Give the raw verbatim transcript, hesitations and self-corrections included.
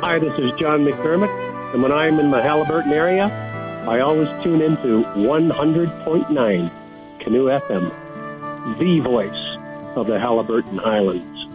Hi, this is John McDermott, and when I'm in the Haliburton area, I always tune into one hundred point nine Canoe F M, the voice of the Haliburton Highlands.